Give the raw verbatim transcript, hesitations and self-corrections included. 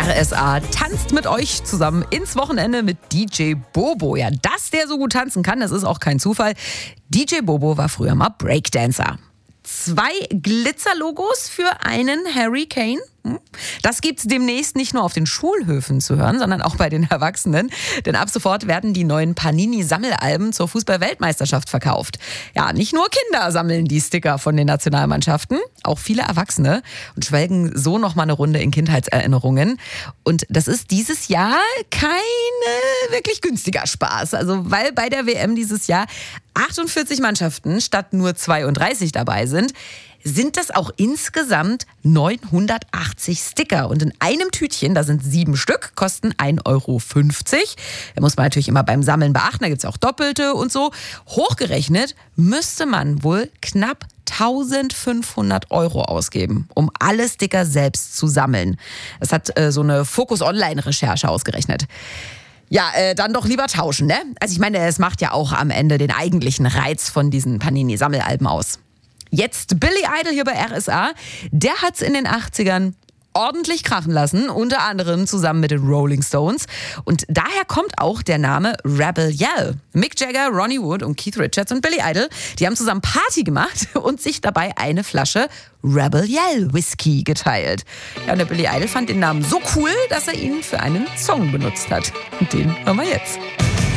R S A tanzt mit euch zusammen ins Wochenende mit D J Bobo. Ja, dass der so gut tanzen kann, das ist auch kein Zufall. D J Bobo war früher mal Breakdancer. Zwei Glitzerlogos für einen Harry Kane. Das gibt's demnächst nicht nur auf den Schulhöfen zu hören, sondern auch bei den Erwachsenen. Denn ab sofort werden die neuen Panini-Sammelalben zur Fußball-Weltmeisterschaft verkauft. Ja, nicht nur Kinder sammeln die Sticker von den Nationalmannschaften, auch viele Erwachsene und schwelgen so noch mal eine Runde in Kindheitserinnerungen. Und das ist dieses Jahr kein äh, wirklich günstiger Spaß. Also weil bei der W M dieses Jahr achtundvierzig Mannschaften statt nur zweiunddreißig dabei sind, sind das auch insgesamt neunhundertachtzig Sticker. Und in einem Tütchen, da sind sieben Stück, kosten ein Euro fünfzig. Da muss man natürlich immer beim Sammeln beachten, da gibt es auch Doppelte und so. Hochgerechnet müsste man wohl knapp eintausendfünfhundert Euro ausgeben, um alle Sticker selbst zu sammeln. Das hat äh, so eine Focus-Online-Recherche ausgerechnet. Ja, äh, dann doch lieber tauschen, ne? Also ich meine, es macht ja auch am Ende den eigentlichen Reiz von diesen Panini-Sammelalben aus. Jetzt Billy Idol hier bei R S A. Der hat's in den achtzigern ordentlich krachen lassen, unter anderem zusammen mit den Rolling Stones. Und daher kommt auch der Name Rebel Yell. Mick Jagger, Ronnie Wood und Keith Richards und Billy Idol, die haben zusammen Party gemacht und sich dabei eine Flasche Rebel Yell Whisky geteilt. Ja, und der Billy Idol fand den Namen so cool, dass er ihn für einen Song benutzt hat. Und den hören wir jetzt.